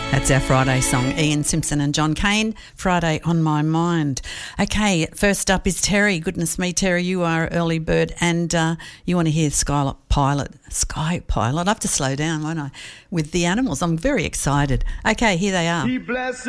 That's our Friday song, Ian Simpson and John Cain, Friday on My Mind. Okay, first up is Terry. Goodness me, Terry, you are an early bird and you want to hear Sky Pilot. I have to slow down, won't I, with the animals. I'm very excited. Okay, here they are. He blessed